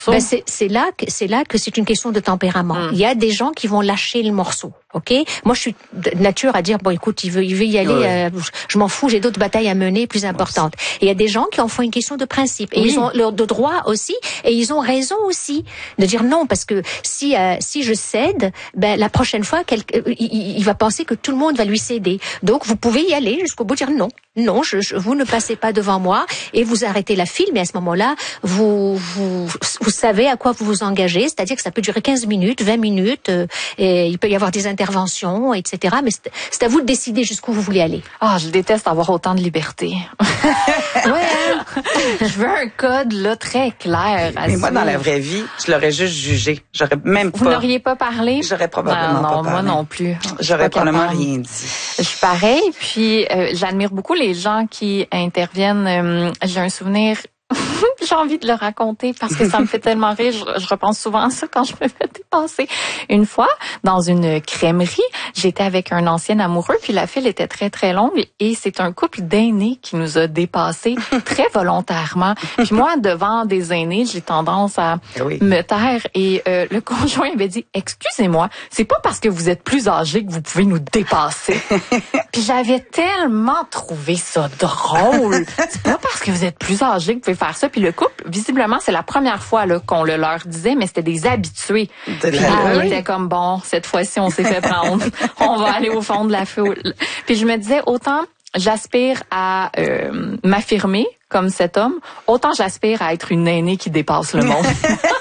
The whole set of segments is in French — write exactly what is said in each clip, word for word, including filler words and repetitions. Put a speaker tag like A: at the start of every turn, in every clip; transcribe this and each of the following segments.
A: Ben c'est, c'est là que c'est là que c'est une question de tempérament. Mm. Il y a des gens qui vont lâcher le morceau. Ok, moi je suis de nature à dire bon écoute il veut il veut y aller, oui. euh, je m'en fous, j'ai d'autres batailles à mener plus importantes. Et il y a des gens qui en font une question de principe et oui. ils ont leur de droit aussi et ils ont raison aussi de dire non parce que si euh, si je cède, ben la prochaine fois quel, il, il va penser que tout le monde va lui céder. Donc vous pouvez y aller jusqu'au bout, dire non. Non, je, je, vous ne passez pas devant moi et vous arrêtez la file, mais à ce moment-là, vous, vous, vous savez à quoi vous vous engagez, c'est-à-dire que ça peut durer quinze minutes, vingt minutes, euh, et il peut y avoir des interventions, et cetera. Mais c'est, c'est à vous de décider jusqu'où vous voulez aller.
B: Ah, je déteste avoir autant de liberté. Ouais, hein? Je veux un code là très clair.
C: Mais moi, dans la vraie vie, je l'aurais juste jugé. J'aurais même pas.
B: Vous n'auriez pas parlé?
C: J'aurais probablement
B: non, non,
C: pas parlé.
B: Moi non plus.
C: J'aurais probablement rien dit.
B: Je suis pareil, puis euh, j'admire beaucoup les gens qui interviennent. Euh, j'ai un souvenir, j'ai envie de le raconter parce que ça me fait tellement rire. Je, je repense souvent à ça quand je me fais dépasser. Une fois, dans une crèmerie, j'étais avec un ancien amoureux, puis la file était très, très longue et c'est un couple d'aînés qui nous a dépassés très volontairement. Puis moi, devant des aînés, j'ai tendance à oui. me taire et euh, le conjoint avait dit « Excusez-moi, c'est pas parce que vous êtes plus âgé que vous pouvez nous dépasser. » Puis j'avais tellement trouvé ça drôle. C'est pas parce que vous êtes plus âgé que vous pouvez faire ça. Puis le couple, visiblement, c'est la première fois là, qu'on le leur disait, mais c'était des habitués. De puis là, il était comme, bon, cette fois-ci, on s'est fait prendre. On va aller au fond de la foule. Puis je me disais, autant j'aspire à euh, m'affirmer comme cet homme, autant j'aspire à être une aînée qui dépasse le monde.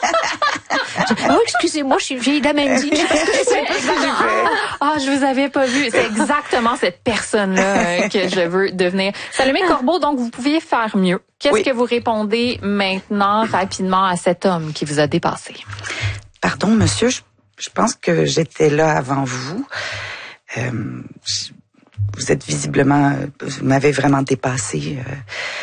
A: Oh, excusez-moi, je suis une vieille dame Andy.
B: Ah, je vous avais pas vu. C'est exactement cette personne-là euh, que je veux devenir. Salomé Corbeau, donc vous pouviez faire mieux. Qu'est-ce oui. que vous répondez maintenant rapidement à cet homme qui vous a dépassé?
C: Pardon, monsieur, je, je pense que j'étais là avant vous. Euh, je, vous êtes visiblement, vous m'avez vraiment dépassé. Euh,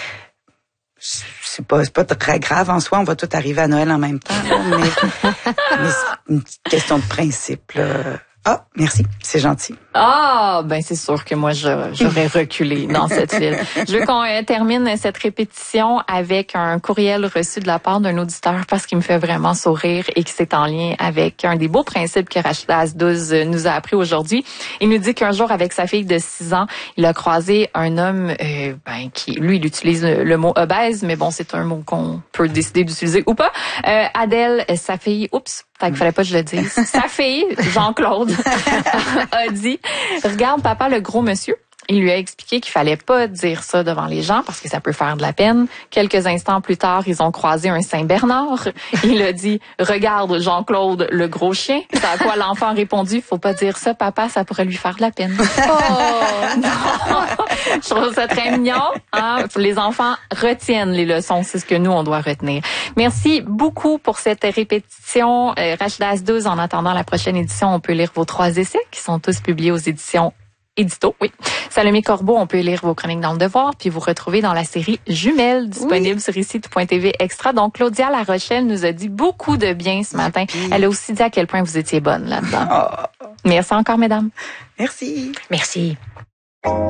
C: c'est pas, c'est pas très grave en soi, on va tout arriver à Noël en même temps, là, mais, mais c'est une petite question de principe, là. Ah, merci, c'est gentil.
B: Ah, ben c'est sûr que moi, je, j'aurais reculé dans cette file. Je veux qu'on euh, termine cette répétition avec un courriel reçu de la part d'un auditeur parce qu'il me fait vraiment sourire et que c'est en lien avec un des beaux principes que Rachida Azdouz nous a appris aujourd'hui. Il nous dit qu'un jour, avec sa fille de six ans, il a croisé un homme euh, ben, qui, lui, il utilise le, le mot obèse, mais bon, c'est un mot qu'on peut décider d'utiliser ou pas. Euh, Adèle, sa fille, oups, il fallait pas que je le dise. Sa fille, Jean-Claude, a dit « Regarde, papa, le gros monsieur. » Il lui a expliqué qu'il fallait pas dire ça devant les gens parce que ça peut faire de la peine. Quelques instants plus tard, ils ont croisé un Saint-Bernard. Il a dit « Regarde, Jean-Claude, le gros chien. » C'est à quoi l'enfant a répondu « Faut pas dire ça, papa, ça pourrait lui faire de la peine. » Oh non! Je trouve ça très mignon. Hein? Les enfants retiennent les leçons. C'est ce que nous, on doit retenir. Merci beaucoup pour cette répétition. Euh, Rachida Azdouz, en attendant la prochaine édition, on peut lire vos trois essais qui sont tous publiés aux éditions Édito, oui. Salomé Corbeau, on peut lire vos chroniques dans le Devoir, puis vous retrouver dans la série Jumelles, disponible oui. sur ici point t v Extra. Donc, Claudia La Rochelle nous a dit beaucoup de bien ce matin. Elle a aussi dit à quel point vous étiez bonne là-dedans. Oh. Merci encore, mesdames.
C: Merci.
A: Merci.